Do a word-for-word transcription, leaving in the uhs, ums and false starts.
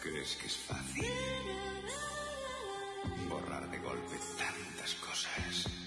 ¿Crees que es fácil borrar de golpe tantas cosas?